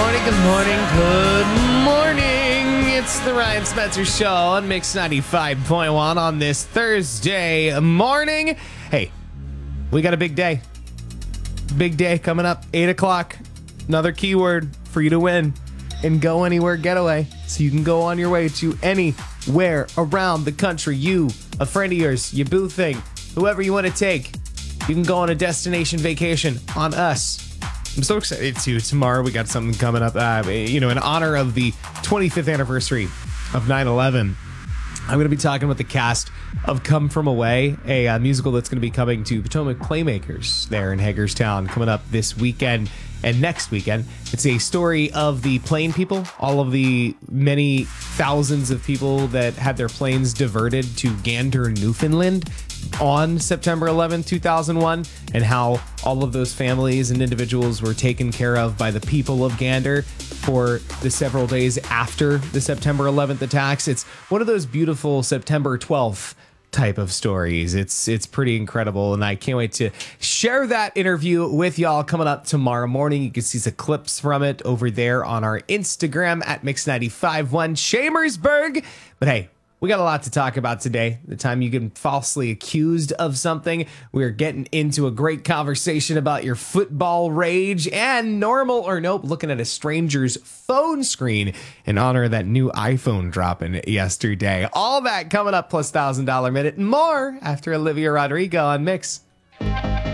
morning, good morning, good morning. It's the Ryan Spencer Show on Mix 95.1 on this Thursday morning. Hey, we got a big day. Big day coming up, 8 o'clock. Another keyword for you to win and go anywhere getaway. So you can go on your way to anywhere around the country. You, a friend of yours, your boo thing, whoever you want to take. You can go on a destination vacation on us. I'm so excited too. Tomorrow we got something coming up, in honor of the 25th anniversary of 9/11. I'm going to be talking with the cast of Come From Away, a musical that's going to be coming to Potomac Playmakers there in Hagerstown coming up this weekend and next weekend. It's a story of the plane people, all of the many thousands of people that had their planes diverted to Gander, Newfoundland on September 11, 2001, and how all of those families and individuals were taken care of by the people of Gander for the several days after the September 11th attacks. It's one of those beautiful September 12th type of stories. It's pretty incredible, and I can't wait to share that interview with y'all coming up tomorrow morning. You can see some clips from it over there on our Instagram at Mix951 Shamersburg. But hey, we got a lot to talk about today. The time you get falsely accused of something. We're getting into a great conversation about your football rage and normal or nope, looking at a stranger's phone screen in honor of that new iPhone dropping yesterday. All that coming up plus $1,000 minute and more after Olivia Rodrigo on Mix.